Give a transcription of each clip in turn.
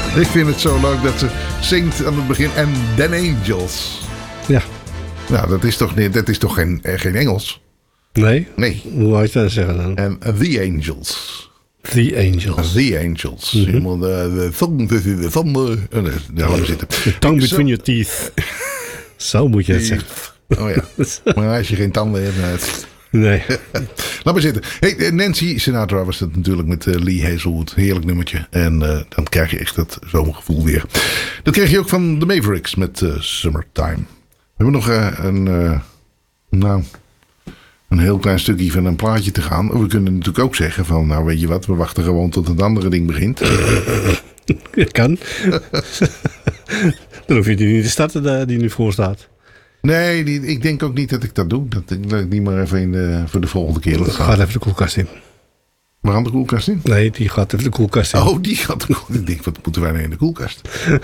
Ik vind het zo leuk dat ze zingt aan het begin. En then Angels. Ja. Nou, dat is toch geen Engels? Nee? Nee. Hoe zou je dat zeggen dan? En The Angels. The Angels. The Angels. Helemaal de thunder. Ja, laat maar zitten. The tongue between your teeth. Zo moet je het zeggen. Oh ja. Maar als je geen tanden hebt... Nee. Laat maar zitten. Hey, Nancy Sinatra was het natuurlijk met Lee Hazelwood. Heerlijk nummertje. En dan krijg je echt dat zomergevoel weer. Dat krijg je ook van de Mavericks met Summertime. We hebben nog een heel klein stukje van een plaatje te gaan. We kunnen natuurlijk ook zeggen van, nou weet je wat, we wachten gewoon tot het andere ding begint. Dat kan. Dan hoef je die niet te starten die nu voor staat. Nee, ik denk ook niet dat ik dat doe. Dat ik die maar even voor de volgende keer laat gaan. Gaat even de koelkast in. Waar gaan de koelkast in? Nee, die gaat even de koelkast in. Oh, die gaat de koelkast in. Ik denk, wat moeten wij nou in de koelkast?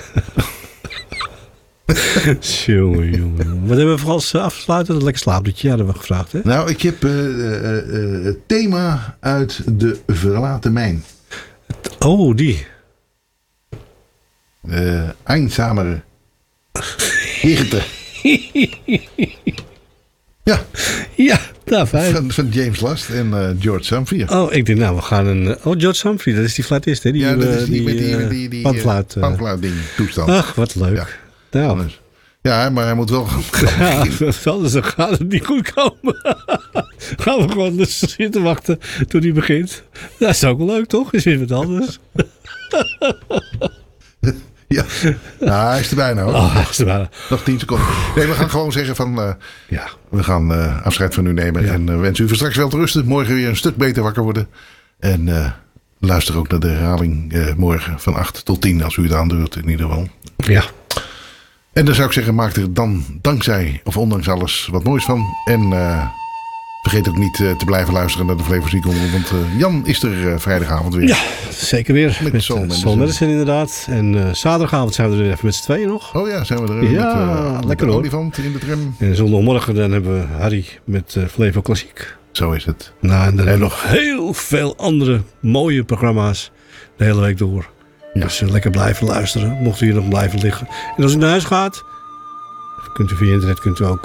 Jongen. Wat hebben we voor als afsluiten? Dat lekker slaapliedje hadden we gevraagd, hè? Nou, ik heb het thema uit de Verlaten Mijn. Oh, die. Eenzamere Hirte. Ja. Ja, daar fijn. Van James Last en George Humphrey. Oh, ik denk, nou, we gaan een... Oh, George Humphrey, dat is die fluitist, hè? Ja, dat is die panfluit. Panfluit-ding, toestand. Ach, wat leuk. Ja. Nou. Ja, maar hij moet wel Ja, anders dan gaat het niet goed komen. Gaan we gewoon dus zitten wachten tot hij begint. Dat is ook wel leuk, toch? Is weer wat anders. Ja, nou, hij is er bijna hoor. Oh, hij is er bijna. Nog 10 seconden. Nee, we gaan gewoon zeggen van... ja. We gaan afscheid van u nemen. Ja. En wensen u voor straks wel te rusten. Morgen weer een stuk beter wakker worden. En luister ook naar de herhaling morgen van 8 tot 10. Als u het aandurt in ieder geval. Ja. En dan zou ik zeggen, maak er dan dankzij of ondanks alles wat moois van. En vergeet ook niet te blijven luisteren naar de Flavor Ziek. Want Jan is er vrijdagavond weer. Ja, zeker weer. Met Soul Medicine inderdaad. En zaterdagavond zijn we er weer even met z'n tweeën nog. Oh ja, zijn we er met lekker de hoor. olifant in de tram. En zondagmorgen dan hebben we Harry met Flavor Klassiek. Zo is het. Nou, en dan hebben we nog heel veel andere mooie programma's de hele week door. Ja. Dus lekker blijven luisteren, mocht u hier nog blijven liggen. En als u naar huis gaat, kunt u via internet ook